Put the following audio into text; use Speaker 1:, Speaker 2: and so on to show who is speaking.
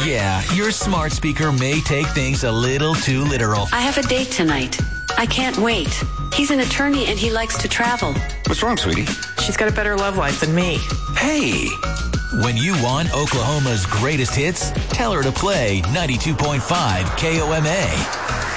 Speaker 1: Yeah, your smart speaker may take things a little too literal.
Speaker 2: I have a date tonight. I can't wait. He's an attorney and he likes to travel.
Speaker 3: What's wrong, sweetie?
Speaker 4: She's got a better love life than me.
Speaker 3: Hey!
Speaker 1: When you want Oklahoma's greatest hits, tell her to play 92.5 KOMA.